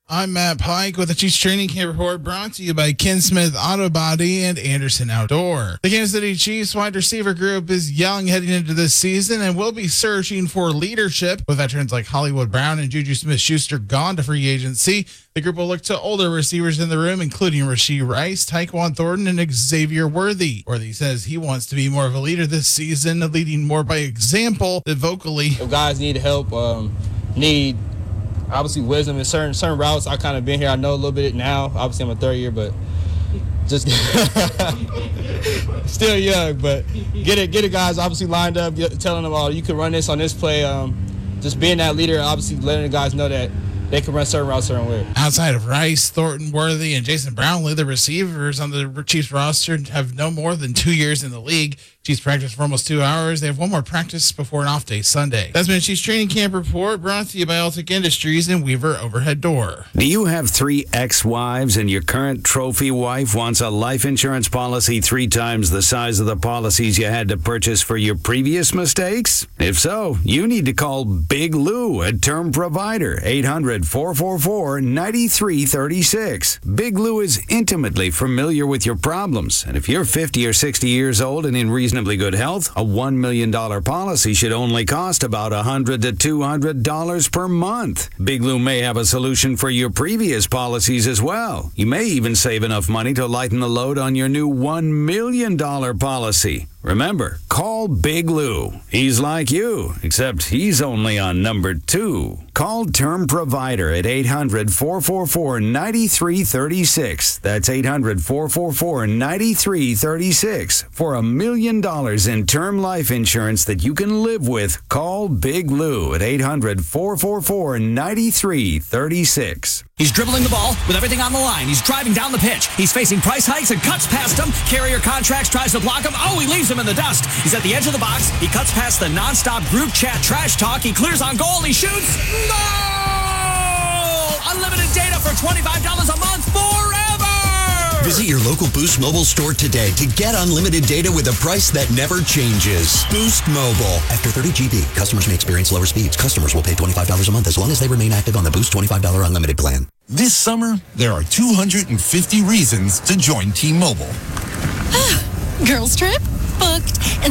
I'm Matt Pike with the Chiefs Training Camp Report, brought to you by Ken Smith Auto Body and Anderson Outdoor. The Kansas City Chiefs wide receiver group is young heading into this season and will be searching for leadership. With veterans like Hollywood Brown and Juju Smith-Schuster gone to free agency, the group will look to older receivers in the room, including Rashee Rice, Tyquan Thornton, and Xavier Worthy. Worthy says he wants to be more of a leader this season, leading more by example than vocally. If guys need help, need obviously wisdom in certain routes. I kind of been here. I know a little bit now. Obviously, I'm a third year, but just still young. But get it, guys. Obviously lined up, telling them, "Oh, you can run this on this play." Just being that leader, obviously letting the guys know that they can run certain routes certain way. Outside of Rice, Thornton, Worthy, and Jason Brownlee, the receivers on the Chiefs roster have no more than 2 years in the league. Chiefs practice for almost 2 hours. They have one more practice before an off day Sunday. That's been a Chiefs Training Camp Report, brought to you by Altic Industries and Weaver Overhead Door. Do you have 3 ex-wives and your current trophy wife wants a life insurance policy 3 times the size of the policies you had to purchase for your previous mistakes? If so, you need to call Big Lou at Term Provider, 800-444-9336. Big Lou is intimately familiar with your problems, and if you're 50 or 60 years old and in reasonably good health, a $1 million policy should only cost about $100 to $200 per month. Big Lou may have a solution for your previous policies as well. You may even save enough money to lighten the load on your new $1 million policy. Remember, call Big Lou. He's like you, except he's only on number 2. Call Term Provider at 800-444-9336. That's 800-444-9336 for $1 million in term life insurance that you can live with. Call Big Lou at 800-444-9336. He's dribbling the ball with everything on the line. He's driving down the pitch. He's facing price hikes and cuts past him. Carrier Contracts tries to block him. Oh, he leaves him in the dust. He's at the edge of the box. He cuts past the nonstop group chat trash talk. He clears on goal. He shoots. Goal! Unlimited data for $25 a month forever! Visit your local Boost Mobile store today to get unlimited data with a price that never changes. Boost Mobile. After 30 GB, customers may experience lower speeds. Customers will pay $25 a month as long as they remain active on the Boost $25 unlimited plan. This summer, there are 250 reasons to join T-Mobile. Girls trip? Booked.